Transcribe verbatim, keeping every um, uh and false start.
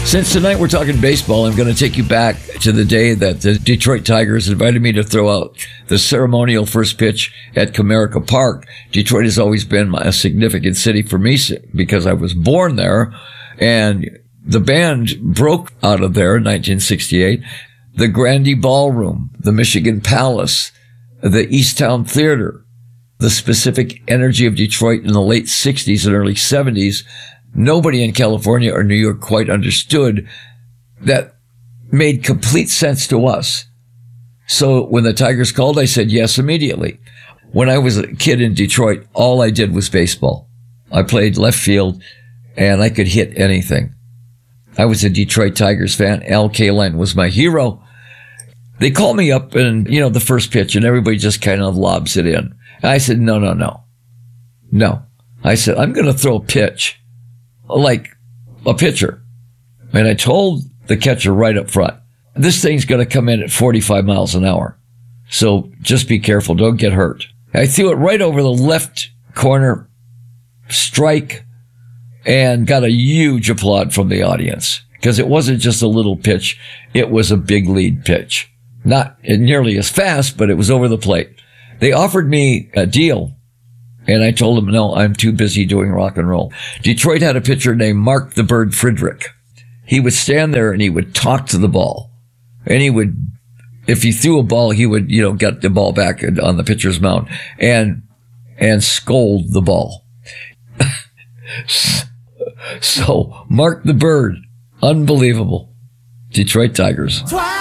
Since tonight we're talking baseball, I'm going to take you back to the day that the Detroit Tigers invited me to throw out the ceremonial first pitch at Comerica Park. Detroit has always been a significant city for me because I was born there, and the band broke out of there in nineteen sixty-eight. The Grande Ballroom, the Michigan Palace, the Easttown Theater, the specific energy of Detroit in the late sixties and early seventies. Nobody in California or New York quite understood. That made complete sense to us. So when the Tigers called, I said yes immediately. When I was a kid in Detroit, all I did was baseball. I played left field, and I could hit anything. I was a Detroit Tigers fan. Al Kaline was my hero. They called me up and, you know, the first pitch, and everybody just kind of lobs it in. And I said, no, no, no. No. I said, I'm going to throw a pitch like a pitcher. And I told the catcher right up front, this thing's going to come in at forty-five miles an hour. So just be careful. Don't get hurt. I threw it right over the left corner, strike, and got a huge applaud from the audience because it wasn't just a little pitch. It was a big lead pitch. Not nearly as fast, but it was over the plate. They offered me a deal, and I told them, no, I'm too busy doing rock and roll. Detroit had a pitcher named Mark the Bird Friedrich. He would stand there and he would talk to the ball. And he would, if he threw a ball, he would, you know, get the ball back on the pitcher's mound and, and scold the ball. So, Mark the Bird, unbelievable. Detroit Tigers.